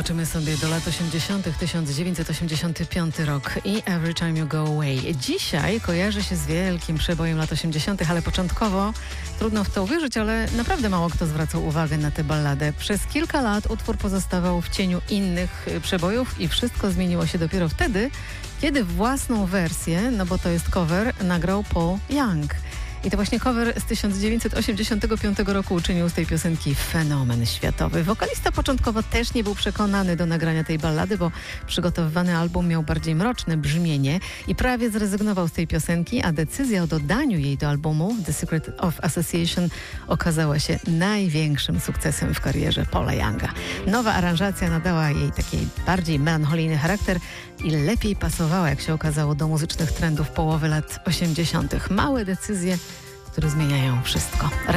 Skoczymy sobie do lat 80., 1985 rok i Every Time You Go Away. Dzisiaj kojarzy się z wielkim przebojem lat 80., ale początkowo trudno w to uwierzyć, ale naprawdę mało kto zwracał uwagę na tę balladę. Przez kilka lat utwór pozostawał w cieniu innych przebojów i wszystko zmieniło się dopiero wtedy, kiedy własną wersję, no bo to jest cover, nagrał Paul Young. I to właśnie cover z 1985 roku uczynił z tej piosenki fenomen światowy. Wokalista początkowo też nie był przekonany do nagrania tej ballady, bo przygotowywany album miał bardziej mroczne brzmienie i prawie zrezygnował z tej piosenki, a decyzja o dodaniu jej do albumu The Secret of Association okazała się największym sukcesem w karierze Paula Younga. Nowa aranżacja nadała jej taki bardziej melancholijny charakter i lepiej pasowała, jak się okazało, do muzycznych trendów połowy lat 80. Małe decyzje, które zmieniają wszystko.